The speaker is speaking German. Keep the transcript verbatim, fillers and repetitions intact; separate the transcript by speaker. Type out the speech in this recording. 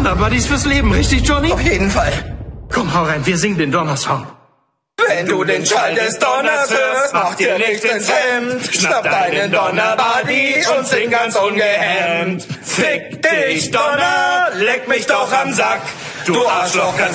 Speaker 1: Donnerbuddies fürs Leben, richtig, Johnny?
Speaker 2: Auf jeden Fall.
Speaker 1: Komm, hau rein, wir singen den Donnersong.
Speaker 2: Wenn du den Schall des Donners hörst, mach dir nicht ins Hemd. Schnapp deinen Donnerbuddy und sing ganz ungehemmt. Fick dich, Donner, leck mich doch am Sack. Du Arschloch, ganz